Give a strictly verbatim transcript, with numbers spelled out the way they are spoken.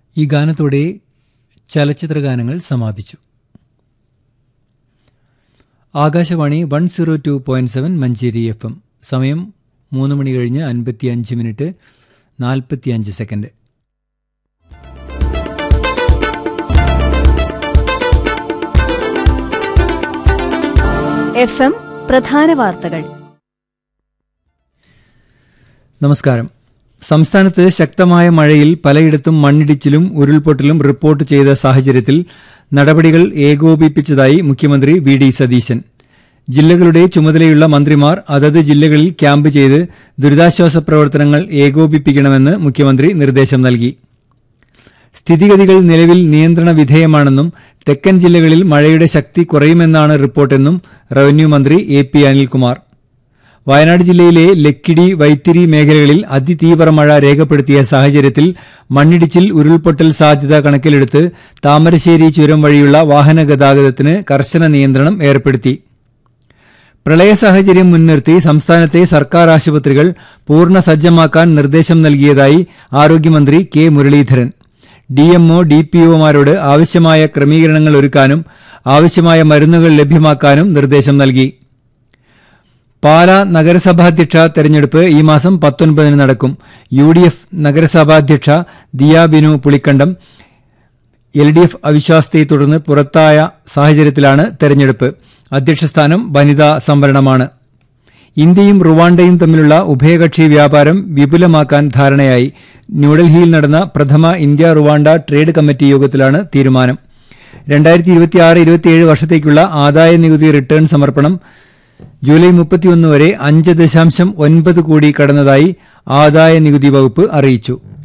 ഈ ഗാനത്തോടെ ചലച്ചിത്രഗാനങ്ങൾ സമാപിച്ചു. Akashvani one zero two point seven Manjeri F M. സമയം മൂന്ന് മണി കഴിഞ്ഞ് അൻപത്തിയഞ്ച് മിനിറ്റ് നാൽപ്പത്തിയഞ്ച് സെക്കൻഡ്. എഫ് എം പ്രധാന വാർത്തകൾ. നമസ്കാരം. സംസ്ഥാനത്ത് ശക്തമായ മഴയിൽ പലയിടത്തും മണ്ണിടിച്ചിലും ഉരുൾപൊട്ടലും റിപ്പോർട്ട് ചെയ്ത സാഹചര്യത്തിൽ നടപടികൾ ഏകോപിപ്പിച്ചതായി മുഖ്യമന്ത്രി വി ഡി സതീശൻ. ജില്ലകളുടെ ചുമതലയുള്ള മന്ത്രിമാർ അതത് ജില്ലകളിൽ ക്യാമ്പ് ചെയ്ത് ദുരിതാശ്വാസ പ്രവർത്തനങ്ങൾ ഏകോപിപ്പിക്കണമെന്ന് മുഖ്യമന്ത്രി നിർദ്ദേശം നൽകി. സ്ഥിതിഗതികൾ നിലവിൽ നിയന്ത്രണ വിധേയമാണെന്നും തെക്കൻ ജില്ലകളിൽ മഴയുടെ ശക്തി കുറയുമെന്നാണ് റിപ്പോർട്ടെന്നും റവന്യൂ മന്ത്രി എ പി അനിൽകുമാർ. വയനാട് ജില്ലയിലെ ലക്കിടി, വൈത്തിരി മേഖലകളിൽ അതിതീവ്ര മഴ രേഖപ്പെടുത്തിയ സാഹചര്യത്തിൽ മണ്ണിടിച്ചിൽ, ഉരുൾപൊട്ടൽ സാധ്യത കണക്കിലെടുത്ത് താമരശ്ശേരി ചുരം വഴിയുള്ള വാഹന ഗതാഗതത്തിന് കർശന നിയന്ത്രണം ഏർപ്പെടുത്തി. പ്രളയ സാഹചര്യം മുൻനിർത്തി സംസ്ഥാനത്തെ സർക്കാർ ആശുപത്രികൾ പൂർണ്ണ സജ്ജമാക്കാൻ നിർദ്ദേശം നൽകിയതായി ആരോഗ്യമന്ത്രി കെ മുരളീധരൻ. ഡിഎംഒ, ഡിപിഒമാരോട് ആവശ്യമായ ക്രമീകരണങ്ങൾ ഒരുക്കാനും ആവശ്യമായ മരുന്നുകൾ ലഭ്യമാക്കാനും നിർദ്ദേശം നൽകി. പാലാ നഗരസഭാധ്യക്ഷ തെരഞ്ഞെടുപ്പ് ഈ മാസം പത്തൊൻപതിന് നടക്കും. U D F നഗരസഭാധ്യക്ഷ Diya Binu Pulikkandam L D F അവിശ്വാസത്തെ തുടർന്ന് പുറത്തായ സാഹചര്യത്തിലാണ് തെരഞ്ഞെടുപ്പ്. അധ്യക്ഷസ്ഥാനം വനിതാ സംവരണമാണ്. ഇന്ത്യയും റുവാണ്ടയും തമ്മിലുള്ള ഉഭയകക്ഷി വ്യാപാരം വിപുലമാക്കാൻ ധാരണയായി. ന്യൂഡൽഹിയിൽ നടന്ന പ്രഥമ ഇന്ത്യ റുവാണ്ട ട്രേഡ് കമ്മിറ്റി യോഗത്തിലാണ് തീരുമാനം. രണ്ടായിരത്തി ഇരുപത്തിയാറ് ഇരുപത്തിയേഴ് വർഷത്തേക്കുള്ള ആദായ നികുതി റിട്ടേൺ സമർപ്പണം ജൂലൈ മുപ്പത്തിയൊന്ന് വരെ അഞ്ച് ദശാംശം ഒൻപത് കോടി കടന്നതായി ആദായ നികുതി വകുപ്പ് അറിയിച്ചു.